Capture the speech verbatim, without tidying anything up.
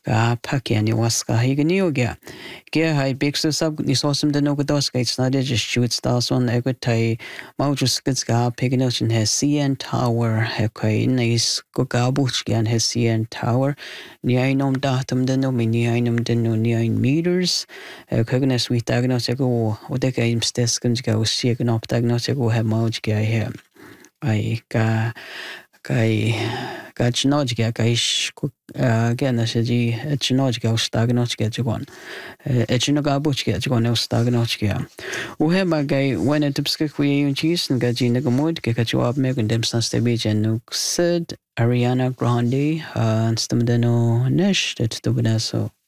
ga paki ani waska hignio gya gya hai bixu sab ni sosum de no godos ga it's not just shoot stars on a good tai maujus gets ga pignotion has C N Tower ha kai nice go ga buch gan has C N Tower ni ainom datum de no mini ainom de no ni ein meters kognes we diagnose go o de game steskens go see gan op diagnose go ha mauj ga here ai ga kai ka chinoj ga kai ga na se ji chinoj ga stagnoj ga jgon e chino ga buch ga jgon e stagnoj ga u he ma ga when it tupske ku un chisen ga ji na ga mod ga ka job me gun dem sans te bi gen sid Ariana Grande and stum de no nesh det to so